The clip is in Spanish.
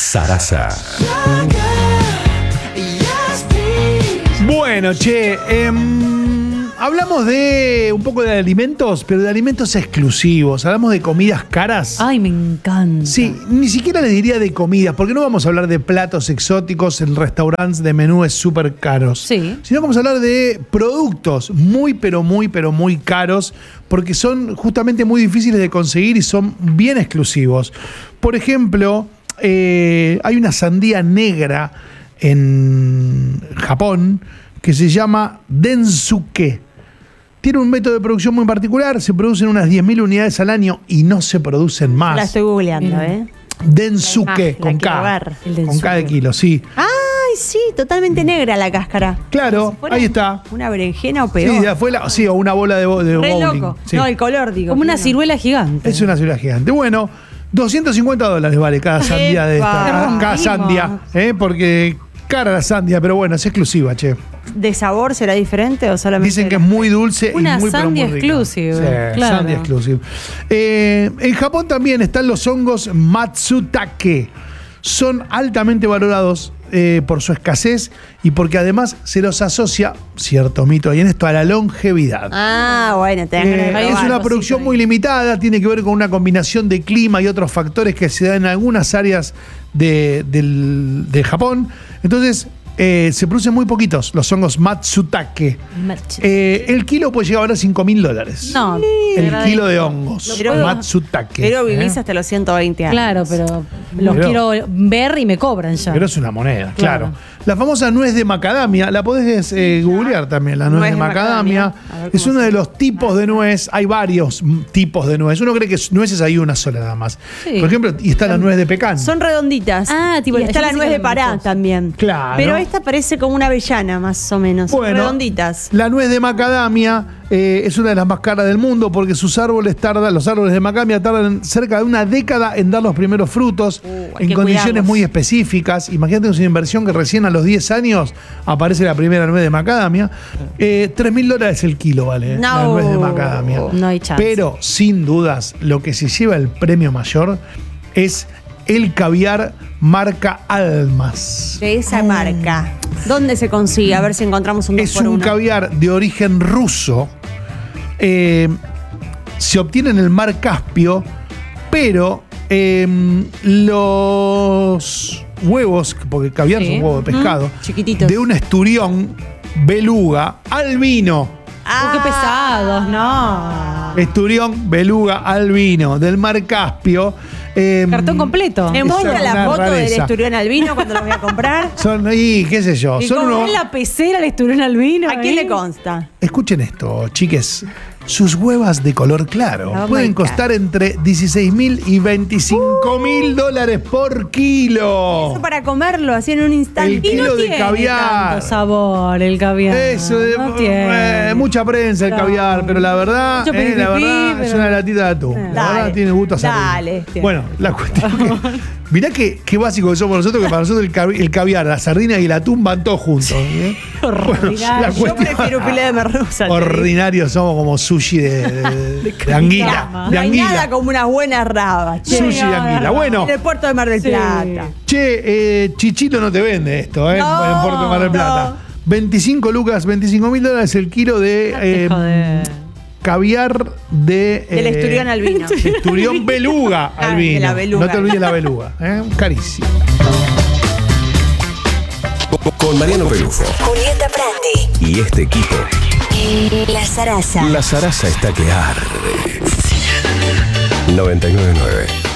Sarasa. Bueno, che, hablamos de un poco de alimentos, pero de alimentos exclusivos. Hablamos de comidas caras. Ay, me encanta. Sí, ni siquiera les diría de comidas, porque no vamos a hablar de platos exóticos en restaurantes de menúes súper caros. Sí. Sino vamos a hablar de productos muy, pero muy caros, porque son justamente muy difíciles de conseguir y son bien exclusivos. Por ejemplo, hay una sandía negra en Japón que se llama Densuke. Tiene un método de producción muy particular, se producen unas 10.000 unidades al año y no se producen más. La estoy googleando, Densuke, con K. Con K de kilo, sí. Ay, sí, totalmente negra la cáscara. Claro, Si fuera ahí está. Una berenjena o peor. Sí, o una bola de Re bowling. loco. Sí. No, el color, digo. Como una no. ciruela gigante. Es una ciudad gigante. Bueno, $250 vale cada sandía de esta. Epa. Cada sandia, porque cara la sandia, pero bueno, es exclusiva, che. ¿De sabor será diferente o solamente? Dicen que es muy dulce Una y muy, pero sandia muy rica. exclusive, Sí, claro. sandia exclusive. En Japón también están los hongos matsutake. Son altamente valorados por su escasez y porque además se los asocia, cierto mito ahí en esto, a la longevidad. Ah, bueno, te dan ganas de Es probar. una producción muy limitada, tiene que ver con una combinación de clima y otros factores que se dan en algunas áreas de Japón. Entonces, se producen muy poquitos los hongos matsutake. El kilo puede llegar a valer $5.000. No, El kilo de hongos Pero- matsutake. Pero vivís hasta los 120 años. claro, pero los Pero- quiero ver y me cobran ya. Pero es una moneda, claro. Claro. La famosa nuez de macadamia, la podés googlear también, la nuez de macadamia. A ver Es cómo uno se de los tipos de nuez, hay varios tipos de nuez. Uno cree que nueces hay una sola nada más. Sí. Por ejemplo, y está la nuez de pecan. Son redonditas. Ah, tipo, y está yo la pensé nuez que de eran Pará dulces. también. Claro. Pero esta parece como una avellana, más o menos. Bueno, redonditas. La nuez de macadamia es una de las más caras del mundo porque los árboles de macadamia tardan cerca de una década en dar los primeros frutos hay en que condiciones cuidarlos. muy específicas. Imagínate una inversión que recién a los 10 años aparece la primera nuez de macadamia. $3.000 el kilo vale la No. nuez de macadamia. No hay chance. Pero sin dudas lo que se lleva el premio mayor es el caviar marca Almas. De esa marca. ¿Dónde se consigue? A ver si encontramos un 2 Es por un 1. caviar de origen ruso. Se obtiene en el mar Caspio, pero los huevos, porque el caviar Sí. es un huevo de pescado, chiquititos. de un esturión beluga albino. Qué pesados, no. Esturión beluga albino del mar Caspio. Cartón completo. ¿Me muestra Esa es la una foto del rareza. esturión albino cuando lo voy a comprar? Y qué sé yo, ¿Y son cómo unos. ¿Es la pecera el esturión albino? ¿A quién ahí? le consta? Escuchen esto, chiques. Sus huevas de color claro Oh pueden my God. costar entre $16.000 y $25.000 por kilo. Eso para comerlo así en un instante. El kilo de Tiene caviar. tanto sabor el caviar. Eso, No tiene. mucha prensa el No. caviar, pero la verdad, Mucho pipipí, la verdad es pero- una latita de atún. La Dale, verdad tiene gusto a sardina. dale, Bueno, la cuestión que, mirá qué básico que somos nosotros, que para nosotros el caviar, la sardina y el atún van todos juntos. Ordinario. la Yo cuestión- prefiero filé de merluza. te digo. Ordinarios somos como sushi de anguila. cama. De No hay nada anguila. como unas buenas rabas. che. Sushi de anguila. Bueno, En el puerto de Mar del Sí. Plata. che, Chichito no te vende esto, No, en Puerto de Mar del Plata. no. 25 lucas, $25.000 el kilo de Joder. caviar de. Del esturión albino. Esturión beluga Ah, albino. de la beluga. No te olvides la beluga. Carísimo. Con Mariano Pelufo Julieta Prandi. y este equipo, La Sarasa. la Sarasa está que arde. 99.9